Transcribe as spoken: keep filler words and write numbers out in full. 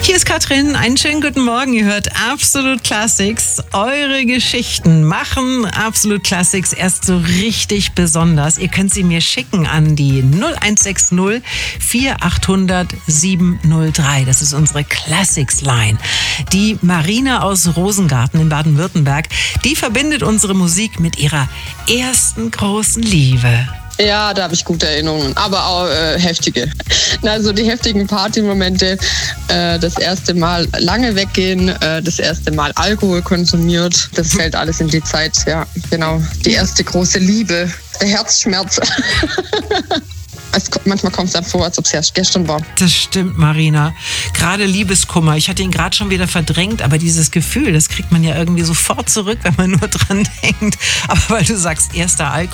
Hier ist Katrin, einen schönen guten Morgen. Ihr hört Absolut Classics. Eure Geschichten machen Absolut Classics erst so richtig besonders. Ihr könnt sie mir schicken an die null eins sechs null vier acht null null sieben null drei. Das ist unsere Classics-Line. Die Marina aus Rosengarten in Baden-Württemberg, die verbindet unsere Musik mit ihrer ersten großen Liebe. Ja, da habe ich gute Erinnerungen, aber auch äh, heftige. Also die heftigen Partymomente, äh, das erste Mal lange weggehen, äh, das erste Mal Alkohol konsumiert, das fällt alles in die Zeit, ja, genau. Die erste große Liebe, der Herzschmerz. Es, manchmal kommt es dann vor, als ob es erst gestern war. Das stimmt, Marina. Gerade Liebeskummer. Ich hatte ihn gerade schon wieder verdrängt, aber dieses Gefühl, das kriegt man ja irgendwie sofort zurück, wenn man nur dran denkt. Aber weil du sagst, erster Alkohol.